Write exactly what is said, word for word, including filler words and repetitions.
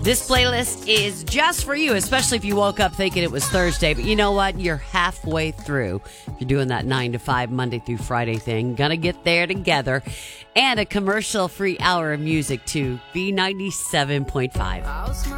This playlist is just for you, especially if you woke up thinking it was Thursday. But you know what? You're halfway through. If you're doing that nine to five Monday through Friday thing, gonna get there together. And a commercial-free hour of music to B ninety-seven point five.